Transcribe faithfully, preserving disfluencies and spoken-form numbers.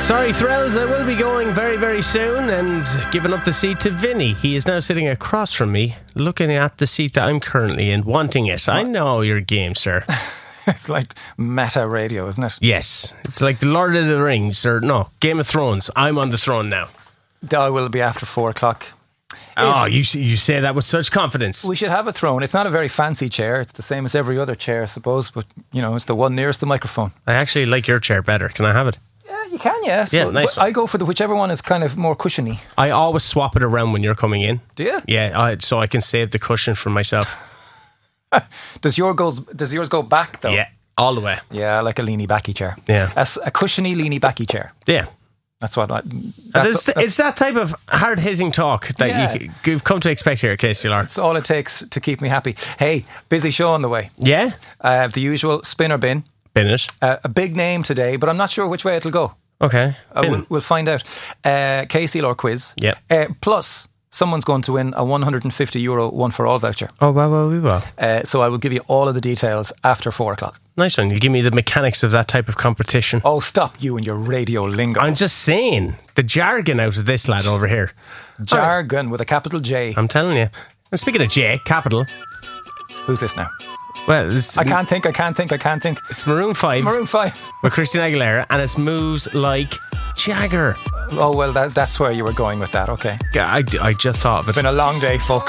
Sorry, Thrells, I will be going very, very soon and giving up the seat to Vinny. He is now sitting across from me, looking at the seat that I'm currently in, wanting it. I know your game, sir. It's like meta radio, isn't it? Yes. It's like the Lord of the Rings, or no, Game of Thrones. I'm on the throne now. I will be after four o'clock. Oh, you you say that with such confidence. We should have a throne. It's not a very fancy chair. It's the same as every other chair, I suppose. But, you know, it's the one nearest the microphone. I actually like your chair better. Can I have it? Yeah, you can, yes. Yeah, but, nice but I go for the whichever one is kind of more cushiony. I always swap it around when you're coming in. Do you? Yeah, I, so I can save the cushion for myself. Does your goes? Does yours go back, though? Yeah, all the way. Yeah, like a leany backy chair. Yeah. A, a cushiony leany backy chair. Yeah. That's what I... That's, that's, it's that type of hard-hitting talk that yeah. you, you've come to expect here at K C L R. It's all it takes to keep me happy. Hey, busy show on the way. Yeah? Uh, the usual spin or bin. Bin it. Uh, a big name today, but I'm not sure which way it'll go. Okay. Uh, we'll, we'll find out. Uh, K C L R quiz. Yeah. Uh, plus, someone's going to win a one hundred fifty euro one-for-all voucher. Oh, wow, wow, wow, wow. Uh, so I will give you all of the details after four o'clock. Nice one. You give me the mechanics of that type of competition. Oh, stop you and your radio lingo. I'm just saying the jargon out of this lad over here. Jargon with a capital J. I'm telling you. And speaking of J, capital. Who's this now? Well, it's, I can't think, I can't think, I can't think. It's Maroon five. Maroon five. With Christina Aguilera, and it's moves like Jagger. Oh, well, that, that's where you were going with that, okay. I, I just thought of it. It's been a long day, folks.